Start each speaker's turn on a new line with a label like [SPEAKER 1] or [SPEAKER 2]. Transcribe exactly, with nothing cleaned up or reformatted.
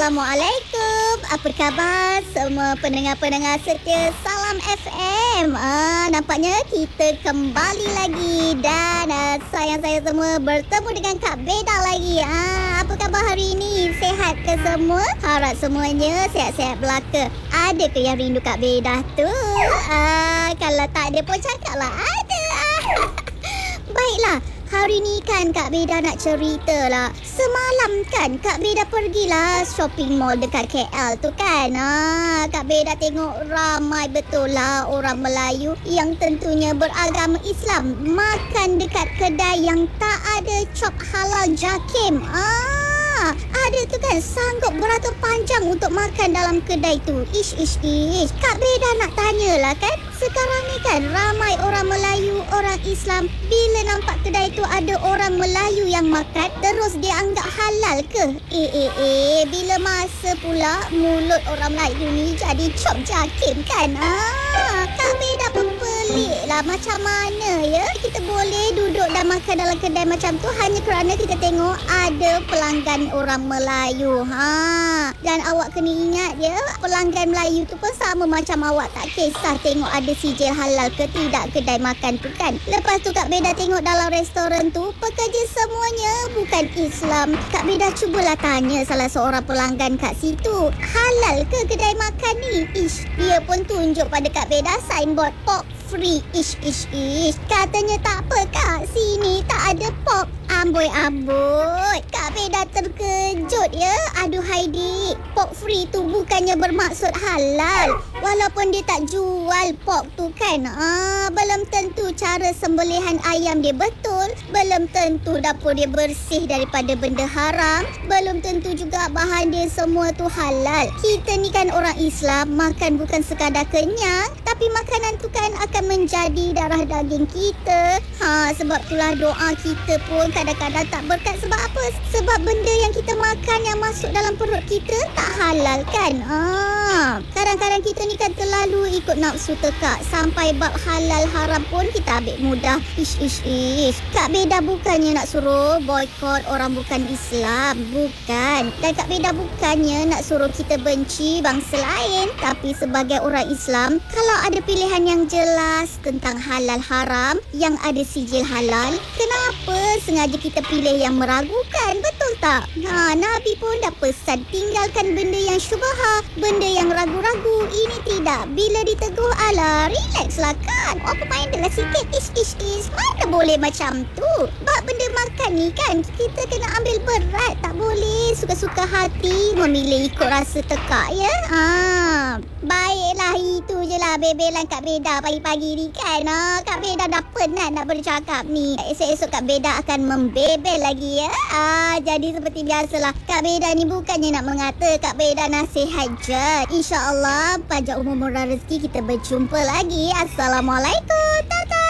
[SPEAKER 1] Assalamualaikum. Apa khabar semua pendengar-pendengar setia Salam F M? Ah, nampaknya kita kembali lagi dan ah, sayang saya semua bertemu dengan Kak Beda lagi. Ah, apa khabar hari ini? Sehat ke semua? Harap semuanya sehat-sehat belaka. Ada ke yang rindu Kak Beda tu? Ah, kalau tak ada pun cakaplah ada. Ah. Baiklah. Hari ni kan Kak Beda nak cerita lah. Semalam kan Kak Beda pergilah shopping mall dekat K L tu kan. Ha, Kak Beda tengok ramai betul lah orang Melayu yang tentunya beragama Islam makan dekat kedai yang tak ada cop halal JAKIM. Ah, ada tu kan sanggup beratur panjang untuk makan dalam kedai tu. Ish, ish, ish. Kak Beda nak tanyalah kan. Sekarang ni kan ramai orang Melayu, orang Islam bila nampak kedai tu ada orang Melayu yang makan terus dia anggap halal ke? Eh eh eh bila masa pula mulut orang Melayu ni jadi cop JAKIM kan? Ah, Kak Beda pun pelik lah macam mana ya kita boleh duduk dan makan dalam kedai macam tu hanya kerana kita tengok ada pelanggan orang Melayu. Ha, dan awak kena ingat ya, pelanggan Melayu tu pun sama macam awak, tak kisah tengok ada sijil halal ke tidak kedai makan tu kan. Lepas tu Kak Beda tengok dalam restoran tu pekerja semuanya bukan Islam. Kak Beda cubalah tanya salah seorang pelanggan kat situ, halal ke kedai makan ni? Ish, dia pun tunjuk pada Kak Beda signboard pork free. Ish, ish, ish. Katanya tak apa Kak, sini tak ada pork. Amboi amboi, Kak Beda terkejut ya. Aduhai dik, pork free tu bukannya bermaksud halal. Walaupun dia tak jual pork tu kan, ah, belum tentu cara sembelihan ayam dia betul. Belum tentu dapur dia bersih daripada benda haram. Belum tentu juga bahan dia semua tu halal. Kita ni kan orang Islam, makan bukan sekadar kenyang, tapi makanan tu kan akan menjadi darah daging kita. Ha, sebab itulah doa kita pun kadang-kadang tak berkat. Sebab apa? Sebab benda yang kita makan yang masuk dalam perut kita tak halal kan. Ha, kadang-kadang kita ni kan terlalu ikut nafsu tekak. Sampai bab halal haram pun kita ambil mudah. Ish, ish, ish. Kak Beda bukannya nak suruh boykot orang bukan Islam. Bukan. Dan Kak Beda bukannya nak suruh kita benci bangsa lain. Tapi sebagai orang Islam, kalau ada pilihan yang jelas tentang halal haram, yang ada sijil halal, kenapa sengaja kita pilih yang meragukan? Betul tak? Ha, Nabi pun dah pesan tinggalkan benda yang syubhah, benda yang ragu-ragu. Ini tidak. Bila ditegur, ala relax lah kan. Apa main dah sikit. Ish, ish, ish. Mana boleh macam tu? Bab benda makan ni kan kita kena ambil berat. Tak boleh suka-suka hati memilih ikut rasa tekak ya. Ha, baiklah itu je lah bebelan Kak Beda pagi-pagi ni kan. Ha, Kak Beda dah penat nak bercakap ni. Esok-esok Kak Beda akan membebel lagi ya. Ah, jadi seperti biasalah, Kak Beda ni bukannya nak mengata, Kak Beda nasihat je. InsyaAllah panjang umur murah rezeki kita berjumpa lagi. Assalamualaikum.